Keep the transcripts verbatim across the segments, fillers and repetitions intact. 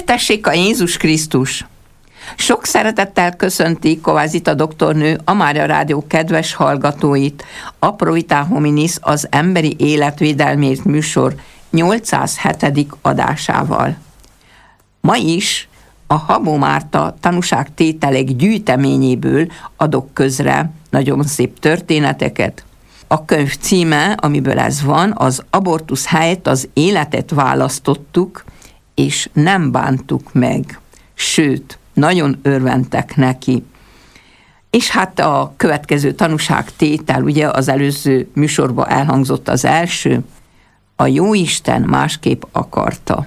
Dicsértessék a Jézus Krisztus! Sok szeretettel köszönti Kovászita doktornő a Mária Rádió kedves hallgatóit, a Pro Vitae Hominis, az Emberi Életvédelmért műsor nyolcszázhetedik adásával. Ma is a Habó Márta tanúságtételek gyűjteményéből adok közre nagyon szép történeteket. A könyv címe, amiből ez van, az Abortusz helyett az életet választottuk, és nem bántuk meg. Sőt, nagyon örventek neki. És hát a következő tanúságtétel, ugye az előző műsorban elhangzott az első, a Jóisten másképp akarta.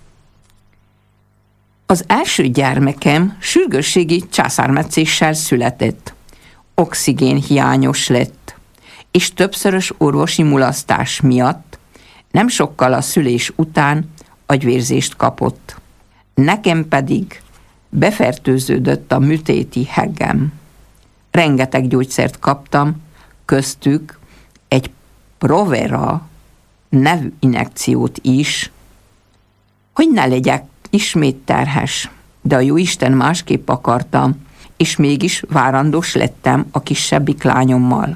Az első gyermekem sürgősségi császármetszéssel született. Oxigén hiányos lett, és többszörös orvosi mulasztás miatt nem sokkal a szülés után agyvérzést kapott. Nekem pedig befertőződött a műtéti heggem. Rengeteg gyógyszert kaptam, köztük egy Provera nevű injekciót is, hogy ne legyek ismét terhes. De a Jóisten másképp akarta, és mégis várandós lettem a kisebbik lányommal.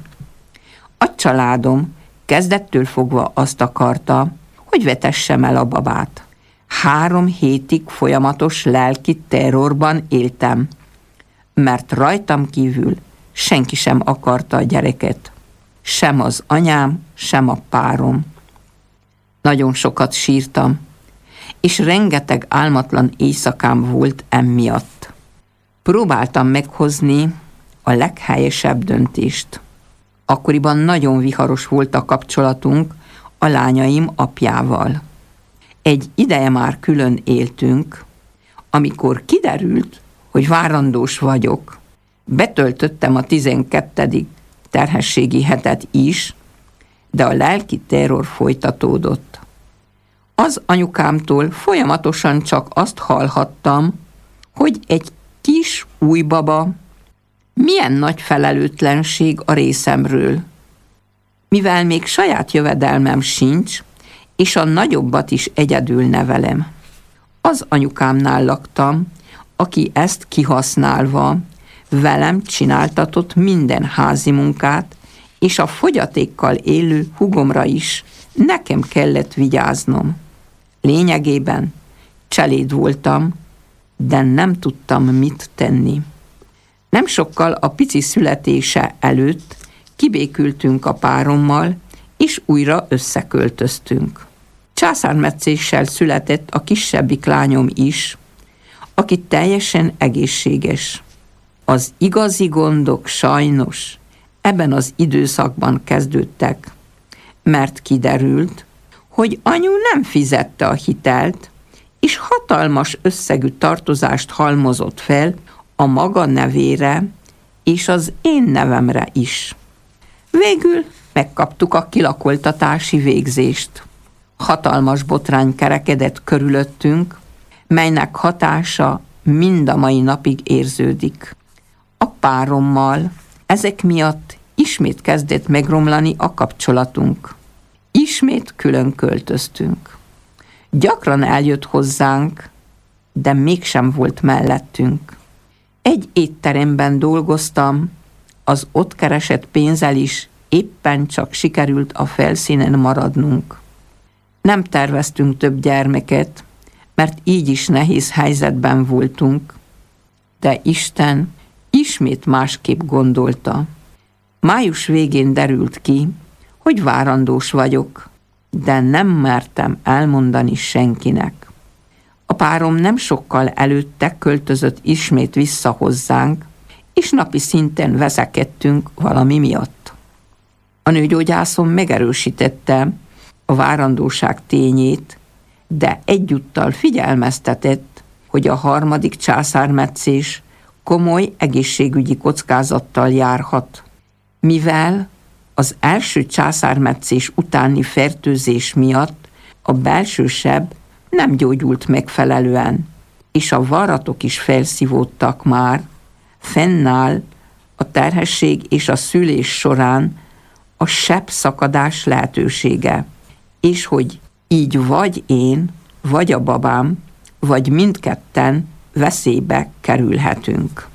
A családom kezdettől fogva azt akarta, hogy vetessem el a babát. Három hétig folyamatos lelki terrorban éltem, mert rajtam kívül senki sem akarta a gyereket. Sem az anyám, sem a párom. Nagyon sokat sírtam, és rengeteg álmatlan éjszakám volt emiatt. Próbáltam meghozni a leghelyesebb döntést. Akkoriban nagyon viharos volt a kapcsolatunk a lányaim apjával. Egy ideje már külön éltünk, amikor kiderült, hogy várandós vagyok. Betöltöttem a tizenkettedik terhességi hetet is, de a lelki terror folytatódott. Az anyukámtól folyamatosan csak azt hallhattam, hogy egy kis új baba milyen nagy felelőtlenség a részemről. Mivel még saját jövedelmem sincs, és a nagyobbat is egyedül nevelem. Az anyukámnál laktam, aki ezt kihasználva velem csináltatott minden házi munkát, és a fogyatékkal élő húgomra is nekem kellett vigyáznom. Lényegében cseléd voltam, de nem tudtam mit tenni. Nem sokkal a pici születése előtt kibékültünk a párommal, és újra összeköltöztünk. Császármetszéssel született a kisebbik lányom is, aki teljesen egészséges. Az igazi gondok sajnos ebben az időszakban kezdődtek, mert kiderült, hogy anyu nem fizette a hitelt, és hatalmas összegű tartozást halmozott fel a maga nevére és az én nevemre is. Végül megkaptuk a kilakoltatási végzést. Hatalmas botrány kerekedett körülöttünk, melynek hatása mind a mai napig érződik. A párommal ezek miatt ismét kezdett megromlani a kapcsolatunk. Ismét külön költöztünk. Gyakran eljött hozzánk, de mégsem volt mellettünk. Egy étteremben dolgoztam, az ott keresett pénzzel is éppen csak sikerült a felszínen maradnunk. Nem terveztünk több gyermeket, mert így is nehéz helyzetben voltunk, de Isten ismét másképp gondolta. Május végén derült ki, hogy várandós vagyok, de nem mertem elmondani senkinek. A párom nem sokkal előtte költözött ismét vissza hozzánk, és napi szinten veszekedtünk valami miatt. A nőgyógyászom megerősítette a várandóság tényét, de egyúttal figyelmeztetett, hogy a harmadik császármetszés komoly egészségügyi kockázattal járhat, mivel az első császármetszés utáni fertőzés miatt a belső seb nem gyógyult megfelelően, és a varratok is felszívódtak már, fennáll a terhesség és a szülés során a seb szakadás lehetősége, és hogy így vagy én, vagy a babám, vagy mindketten veszélybe kerülhetünk.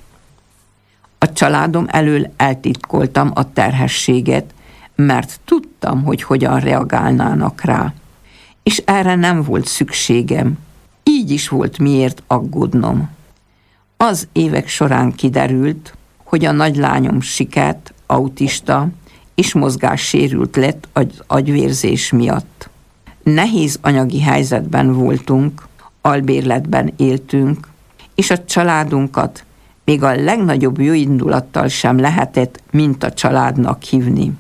A családom elől eltitkoltam a terhességet, mert tudtam, hogy hogyan reagálnának rá, és erre nem volt szükségem, így is volt miért aggódnom. Az évek során kiderült, hogy a nagylányom Siket autista és mozgássérült lett az agyvérzés miatt. Nehéz anyagi helyzetben voltunk, albérletben éltünk, és a családunkat még a legnagyobb jóindulattal sem lehetett mint a családnak hívni.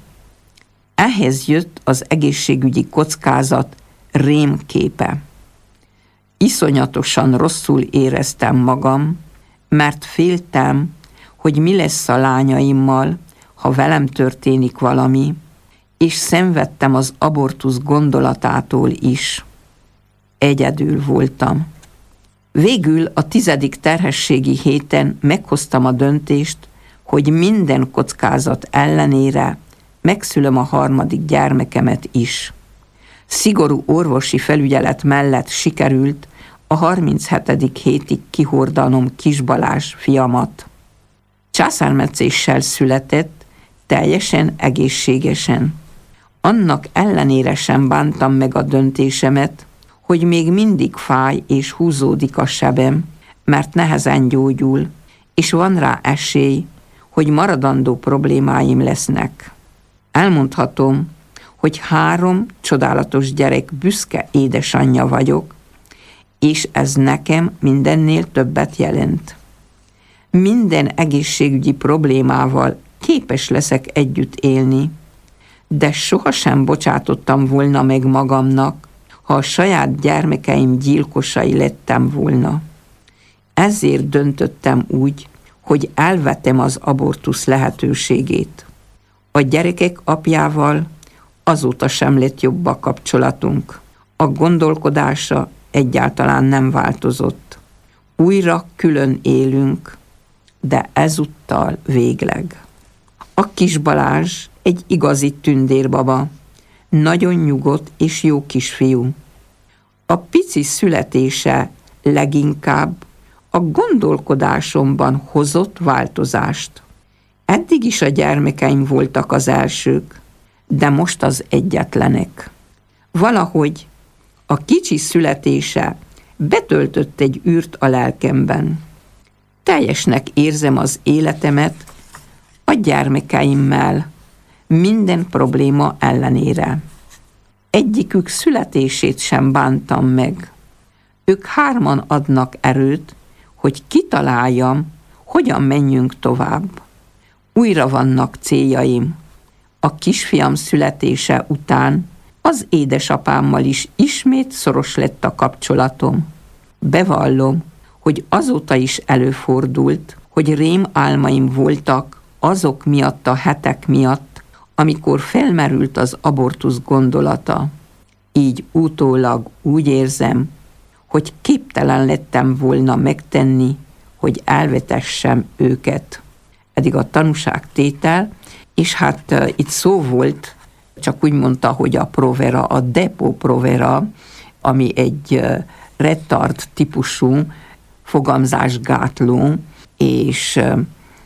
Ehhez jött az egészségügyi kockázat rémképe. Iszonyatosan rosszul éreztem magam, mert féltem, hogy mi lesz a lányaimmal, ha velem történik valami, és szenvedtem az abortusz gondolatától is. Egyedül voltam. Végül a tizedik terhességi héten meghoztam a döntést, hogy minden kockázat ellenére megszülöm a harmadik gyermekemet is. Szigorú orvosi felügyelet mellett sikerült a harminchetedik hétig kihordanom Kis Balázs fiamat. Császármetszéssel született, teljesen egészségesen. Annak ellenére sem bántam meg a döntésemet, hogy még mindig fáj és húzódik a sebem, mert nehezen gyógyul, és van rá esély, hogy maradandó problémáim lesznek. Elmondhatom, hogy három csodálatos gyerek büszke édesanyja vagyok, és ez nekem mindennél többet jelent. Minden egészségügyi problémával képes leszek együtt élni, de sohasem bocsátottam volna meg magamnak, ha a saját gyermekeim gyilkosai lettem volna. Ezért döntöttem úgy, hogy elvetem az abortusz lehetőségét. A gyerekek apjával azóta sem lett jobb a kapcsolatunk. A gondolkodása egyáltalán nem változott. Újra külön élünk, de ezúttal végleg. A Kis Balázs egy igazi tündérbaba, nagyon nyugodt és jó kisfiú. A pici születése leginkább a gondolkodásomban hozott változást. Eddig is a gyermekeim voltak az elsők, de most az egyetlenek. Valahogy a kicsi születése betöltött egy űrt a lelkemben. Teljesnek érzem az életemet a gyermekeimmel, minden probléma ellenére. Egyikük születését sem bántam meg. Ők hárman adnak erőt, hogy kitaláljam, hogyan menjünk tovább. Újra vannak céljaim. A kisfiam születése után az édesapámmal is ismét szoros lett a kapcsolatom. Bevallom, hogy azóta is előfordult, hogy rém álmaim voltak azok miatt a hetek miatt, amikor felmerült az abortusz gondolata. Így utólag úgy érzem, hogy képtelen lettem volna megtenni, hogy elvetessem őket. Eddig a tanúságtétel, és hát uh, itt szó volt, csak úgy mondta, hogy a Provera, a Depo-Provera, ami egy uh, retard típusú fogamzásgátló, és uh,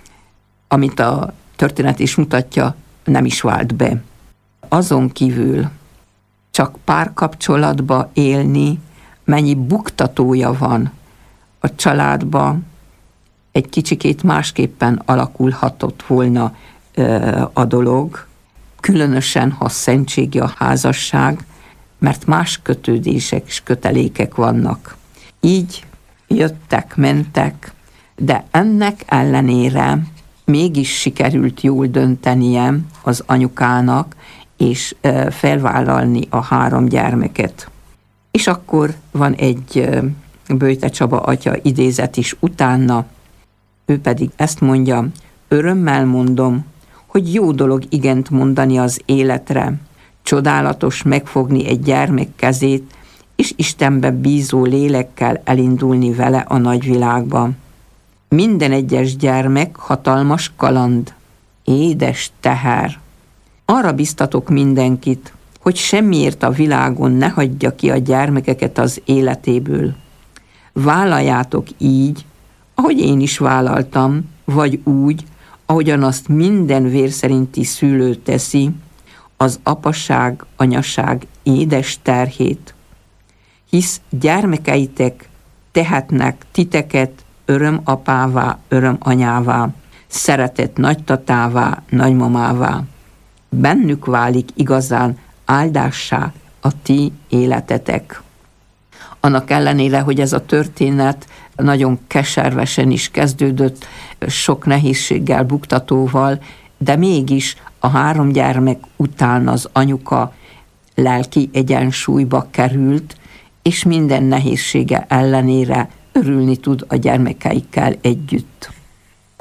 amit a történet is mutatja, nem is vált be. Azon kívül csak párkapcsolatba élni, mennyi buktatója van a családban, egy kicsikét másképpen alakulhatott volna ö, a dolog, különösen, ha szentségi a házasság, mert más kötődések és kötelékek vannak. Így jöttek, mentek, de ennek ellenére mégis sikerült jól döntenie az anyukának, és ö, felvállalni a három gyermeket. És akkor van egy ö, Böjte Csaba atya idézet is utána, ő pedig ezt mondja: örömmel mondom, hogy jó dolog igent mondani az életre, csodálatos megfogni egy gyermek kezét, és Istenbe bízó lélekkel elindulni vele a nagyvilágba. Minden egyes gyermek hatalmas kaland, édes teher. Arra biztatok mindenkit, hogy semmiért a világon ne hagyja ki a gyermekeket az életéből. Vállaljátok így, ahogy én is vállaltam, vagy úgy, ahogyan azt minden vér szerinti szülő teszi, az apaság, anyaság édes terhét, hisz gyermekeitek tehetnek titeket örömapává, örömanyává, szeretett nagytatává, nagymamává. Bennük válik igazán áldássá a ti életetek. Annak ellenére, hogy ez a történet nagyon keservesen is kezdődött, sok nehézséggel, buktatóval, de mégis a három gyermek után az anyuka lelki egyensúlyba került, és minden nehézsége ellenére örülni tud a gyermekeikkel együtt.